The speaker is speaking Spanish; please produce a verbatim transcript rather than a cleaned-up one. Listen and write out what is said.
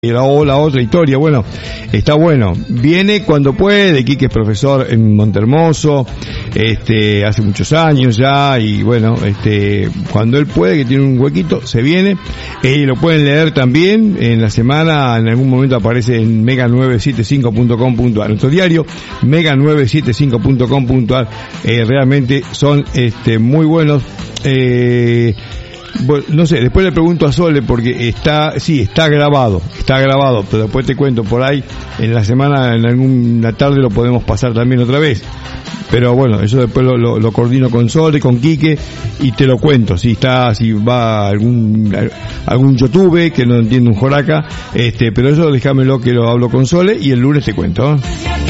La, la otra historia, bueno, está bueno. Viene cuando puede. Quique es profesor en Montermoso, este, hace muchos años ya, y bueno, este, cuando él puede, que tiene un huequito, se viene. Eh, lo pueden leer también en la semana, en algún momento aparece en mega nueve siete cinco punto com punto a r, nuestro diario, mega nueve siete cinco punto com punto a r. Eh, realmente son, este, muy buenos. Eh, Bueno, no sé, después le pregunto a Sole porque está, sí, está grabado, está grabado, pero después te cuento por ahí, en la semana, en alguna tarde lo podemos pasar también otra vez. Pero bueno, eso después lo, lo, lo coordino con Sole, con Quique, y te lo cuento, si está, si va algún, algún YouTube que no entiende un joraca, este, pero eso déjamelo que lo hablo con Sole y el lunes te cuento, ¿eh?